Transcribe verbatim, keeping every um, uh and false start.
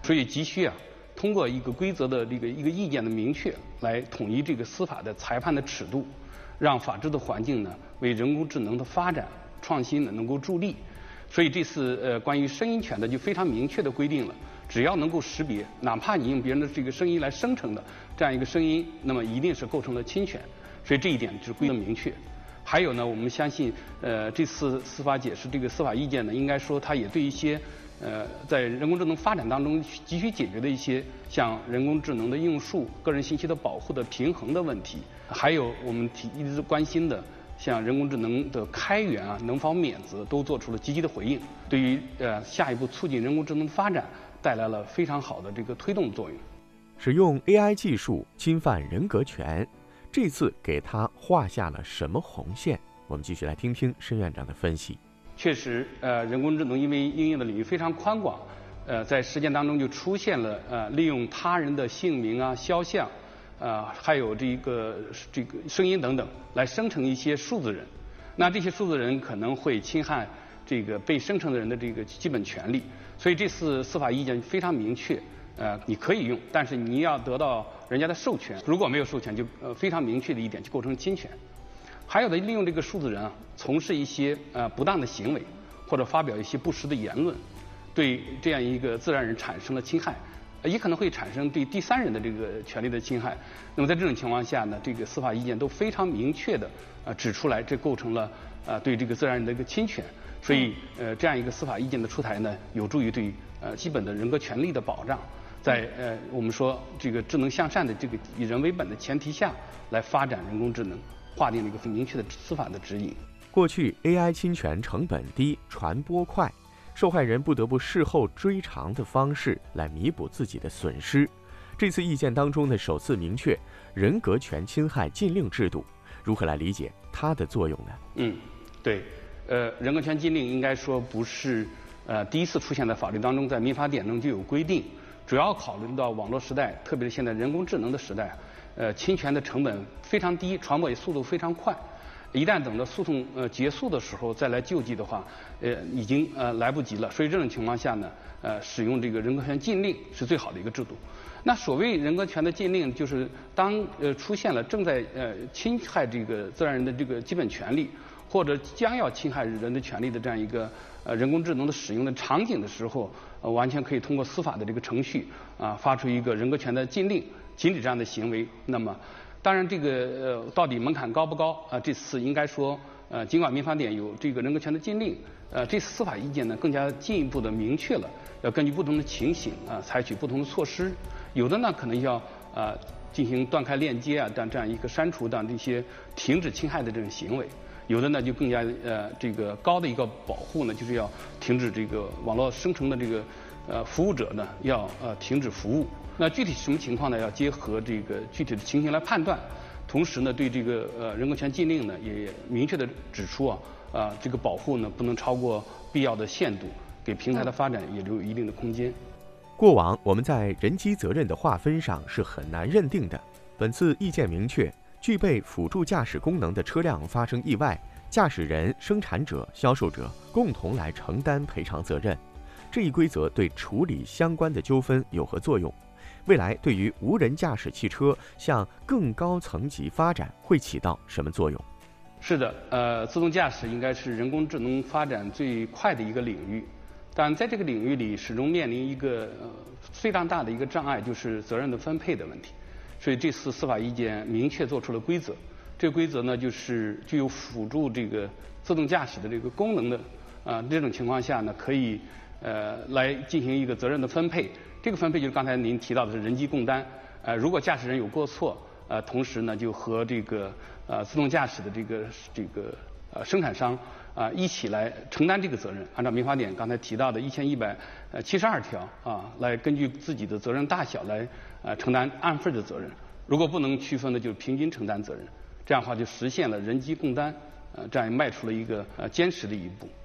所以急需啊，通过一个规则的这个一个意见的明确，来统一这个司法的裁判的尺度，让法治的环境呢为人工智能的发展创新呢能够助力。所以这次呃关于声音权的就非常明确的规定了，只要能够识别，哪怕你用别人的这个声音来生成的这样一个声音，那么一定是构成了侵权。所以这一点就是规定明确。还有呢，我们相信呃这次司法解释这个司法意见呢，应该说它也对一些呃在人工智能发展当中急需解决的一些像人工智能的应用数、个人信息的保护的平衡的问题，还有我们提一直关心的像人工智能的开源啊、能否免责，都做出了积极的回应，对于呃下一步促进人工智能发展带来了非常好的这个推动作用。 使用 A I 技术侵犯人格权，这次给他画下了什么红线？我们继续来听听申院长的分析。 确实，呃，人工智能因为应用的领域非常宽广，呃，在实践当中就出现了呃利用他人的姓名啊、肖像。呃，还有这个这个声音等等，来生成一些数字人。那这些数字人可能会侵害这个被生成的人的这个基本权利。所以这次司法意见非常明确，呃，你可以用，但是你要得到人家的授权。如果没有授权，就呃非常明确的一点，就构成侵权。还有的利用这个数字人啊，从事一些呃不当的行为，或者发表一些不实的言论，对这样一个自然人产生了侵害。也可能会产生对第三人的这个权利的侵害。那么在这种情况下呢，这个司法意见都非常明确的呃指出来，这构成了呃对这个自然人的一个侵权。所以呃这样一个司法意见的出台呢，有助于对呃基本的人格权利的保障，在呃我们说这个智能向善的这个以人为本的前提下来发展人工智能，划定了一个很明确的司法的指引。 过去 A I 侵权成本低，传播快。受害人不得不事后追偿的方式来弥补自己的损失。这次意见当中呢，首次明确人格权侵害禁令制度，如何来理解它的作用呢？ 嗯，对，呃，人格权禁令应该说不是呃第一次出现在法律当中，在民法典中就有规定，主要考虑到网络时代，特别是现在人工智能的时代，呃，侵权的成本非常低，传播也速度非常快。一旦等到诉讼呃结束的时候再来救济的话，呃已经呃来不及了。所以这种情况下呢，呃使用这个人格权禁令是最好的一个制度。那所谓人格权的禁令，就是当呃出现了正在呃侵害这个自然人的这个基本权利，或者将要侵害人的权利的这样一个呃人工智能的使用的场景的时候，呃完全可以通过司法的这个程序啊、呃、发出一个人格权的禁令，禁止这样的行为。那么当然，这个呃，到底门槛高不高啊、呃？这次应该说，呃，尽管民法典有这个人格权的禁令，呃，这次司法意见呢更加进一步的明确了，要根据不同的情形啊、呃，采取不同的措施。有的呢可能要啊、呃、进行断开链接啊，这样这样一个删除的这些停止侵害的这种行为；有的呢就更加呃这个高的一个保护呢，就是要停止这个网络生成的这个呃服务者呢要呃停止服务。那具体什么情况呢？要结合这个具体的情形来判断。同时呢，对这个呃人格权禁令呢，也明确的指出啊，啊这个保护呢不能超过必要的限度，给平台的发展也留有一定的空间。 过往我们在人机责任的划分上是很难认定的。本次意见明确，具备辅助驾驶功能的车辆发生意外，驾驶人、生产者、销售者共同来承担赔偿责任。这一规则对处理相关的纠纷有何作用？未来对于无人驾驶汽车向更高层级发展会起到什么作用？ 是的，呃，自动驾驶应该是人工智能发展最快的一个领域，但在这个领域里始终面临一个呃非常大的一个障碍，就是责任的分配的问题。所以这次司法意见明确做出了规则，这个规则呢就是具有辅助这个自动驾驶的这个功能的啊、呃、这种情况下呢，可以呃来进行一个责任的分配。这个分配就是刚才您提到的是人机共担，呃，如果驾驶人有过错，呃，同时呢就和这个呃自动驾驶的这个这个呃生产商啊、呃、一起来承担这个责任。按照民法典刚才提到的一千一百呃七十二条啊，来根据自己的责任大小来呃承担按份的责任。如果不能区分的，就是平均承担责任。这样的话就实现了人机共担，呃，这样迈出了一个呃坚实的一步。